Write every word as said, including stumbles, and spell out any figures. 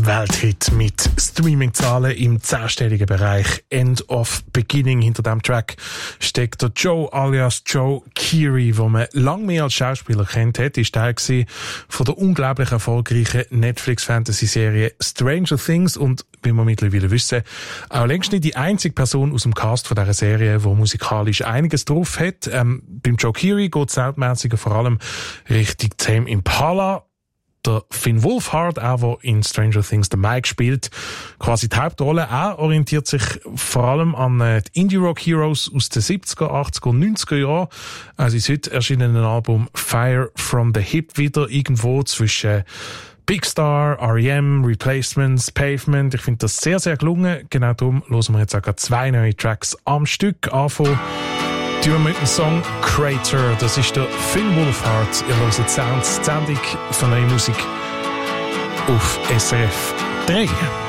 Welthit mit Streaming-Zahlen im zehnstelligen Bereich. End of Beginning. Hinter dem Track steckt der Joe alias Joe Keery, den man lange mehr als Schauspieler kennt hat. Ist Teil von der unglaublich erfolgreichen Netflix-Fantasy-Serie Stranger Things und, wie wir mittlerweile wissen, auch längst nicht die einzige Person aus dem Cast von dieser Serie, die musikalisch einiges drauf hat. Ähm, beim Joe Keery geht es soundmässig vor allem Richtung Tame Impala. Der Finn Wolfhard, auch der in Stranger Things den Mike spielt, quasi die Hauptrolle. Er orientiert sich vor allem an äh, die Indie-Rock-Heroes aus den siebziger, achtziger und neunziger Jahren. Also ist heute erschienenen Album Fire from the Hip wieder irgendwo zwischen Big Star, R E M, Replacements, Pavement. Ich finde das sehr, sehr gelungen. Genau darum hören wir jetzt auch zwei neue Tracks am Stück. Anfangen tun wir mit dem Song Crater. Das ist der Finn Wolfhard. Ihr hört die Sounds, die Sendung von neuer Musik auf S R F drei.